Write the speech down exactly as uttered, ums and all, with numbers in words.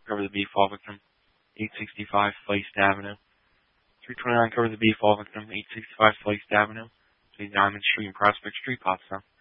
cover the B fall victim, eight sixty-five Sliced Avenue. three twenty-nine cover the B fall victim, eight sixty-five Sliced Avenue, between Diamond Street and Prospect Street, Pottstown.